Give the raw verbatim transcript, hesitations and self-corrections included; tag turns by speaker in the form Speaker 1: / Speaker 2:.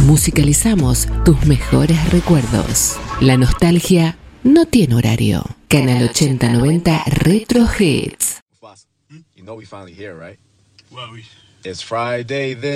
Speaker 1: Musicalizamos tus mejores recuerdos. La nostalgia no tiene horario. Canal ochenta noventa Retro Hits.
Speaker 2: You know we finally here, right? Well, we... It's Friday then.